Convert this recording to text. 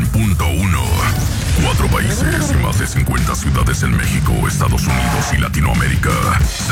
100.1. 4 países y más de 50 ciudades en México, Estados Unidos y Latinoamérica.